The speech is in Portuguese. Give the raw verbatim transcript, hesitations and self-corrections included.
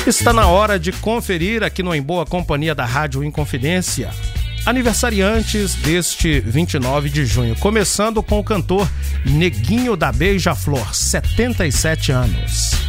Está na hora de conferir aqui no Em Boa Companhia da Rádio Inconfidência aniversariantes deste vinte e nove de junho, começando com o cantor Neguinho da Beija-Flor, setenta e sete anos.